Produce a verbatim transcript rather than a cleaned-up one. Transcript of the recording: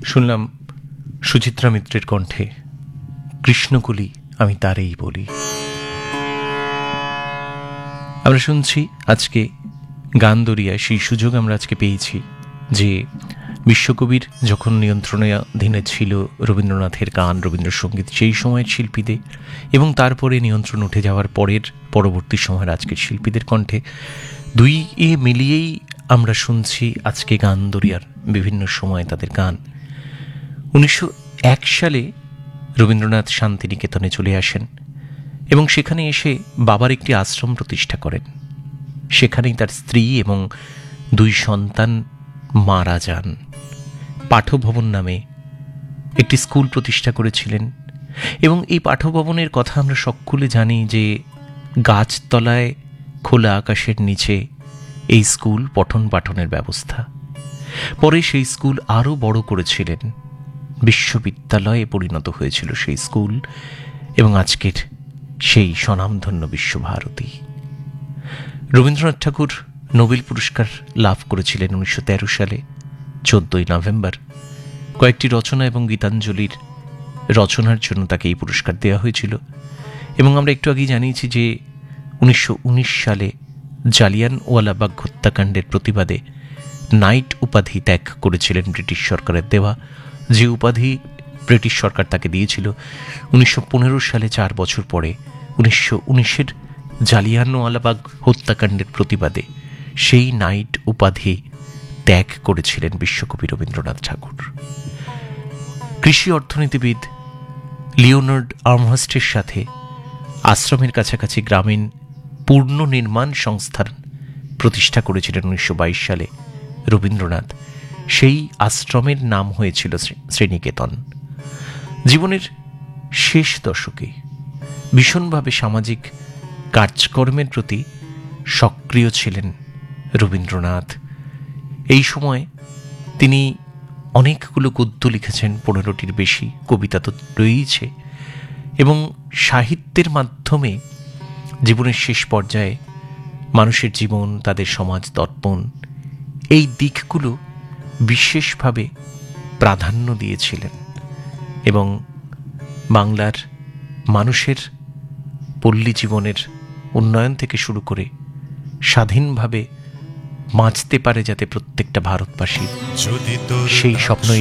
শুনলাম সুচিত্রা মিত্রের কণ্ঠে কৃষ্ণকলি আমি তারেই বলি। আমরা শুনছি আজকে গান দরিয়ায়, সেই সুযোগ আমরা আজকে পেয়েছি যে বিশ্বকবির যখন নিয়ন্ত্রণাধীনে ছিল রবীন্দ্রনাথের গান, রবীন্দ্রসঙ্গীত, সেই সময়ের শিল্পীদের এবং তারপরে নিয়ন্ত্রণ উঠে যাওয়ার পরের পরবর্তী সময়ের আজকের শিল্পীদের কণ্ঠে দুই এ মিলিয়েই আমরা শুনছি আজকে গান দরিয়ার বিভিন্ন সময় তাদের গান। উনিশশো এক সালে রবীন্দ্রনাথ শান্তিনিকেতনে চলে আসেন এবং সেখানে এসে বাবার একটি আশ্রম প্রতিষ্ঠা করেন। সেখানেই তার স্ত্রী এবং দুই সন্তান মারা যান। পাঠভবন নামে একটি স্কুল প্রতিষ্ঠা করেছিলেন এবং এই পাঠভবনের কথা আমরা সকলে জানি যে গাছতলায় খোলা আকাশের নিচে এই স্কুল পঠন পাঠনের ব্যবস্থা। পরে সেই স্কুল আরও বড় করেছিলেন, বিশ্ববিদ্যালয়ে পরিণত হয়েছিল সেই স্কুল এবং আজকের সেই স্বনামধন্য বিশ্বভারতী। রবীন্দ্রনাথ ঠাকুর নোবেল পুরস্কার লাভ করেছিলেন উনিশশো তেরো সালে চোদ্দই নভেম্বর। কয়েকটি রচনা এবং গীতাঞ্জলির রচনার জন্য তাকে এই পুরস্কার দেওয়া হয়েছিল এবং আমরা একটু আগেই জানিয়েছি যে উনিশশো উনিশ সালে জালিয়ানওয়ালাবাগ হত্যাকাণ্ডের প্রতিবাদে নাইট উপাধি ত্যাগ করেছিলেন ব্রিটিশ সরকারের দেওয়া, যে উপাধি ব্রিটিশ সরকার তাকে দিয়েছিল উনিশশো পনেরো সালে, চার বছর পরে উনিশশো উনিশের জালিয়ানওয়ালাবাগ হত্যাকাণ্ডের প্রতিবাদে সেই নাইট উপাধি ত্যাগ করেছিলেন বিশ্বকবি রবীন্দ্রনাথ ঠাকুর। কৃষি অর্থনীতিবিদ লিওনার্ড আর্মহার্স্টের সাথে আশ্রমের কাছাকাছি গ্রামীণ পূর্ণ নির্মাণ সংস্থার প্রতিষ্ঠা করেছিলেন উনিশশো বাইশ সালে রবীন্দ্রনাথ। সেই আশ্রমের নাম হয়েছিল শ্রীনিকেতন। জীবনের শেষ দশকে ভীষণভাবে সামাজিক কাজকর্মের প্রতি সক্রিয় ছিলেন রবীন্দ্রনাথ। এই সময় তিনি অনেকগুলো গদ্য লিখেছেন, পনেরোটির বেশি কবিতা তো রয়েছে, এবং সাহিত্যের মাধ্যমে জীবনের শেষ পর্যায়ে মানুষের জীবন, তাদের সমাজ দর্পণ, এই দিকগুলো বিশেষভাবে প্রাধান্য দিয়েছিলেন এবং বাংলার মানুষের পল্লী জীবনের উন্নয়ন থেকে শুরু করে স্বাধীনভাবে বাঁচতে পারে যাতে প্রত্যেকটা ভারতবাসী, সেই স্বপ্নই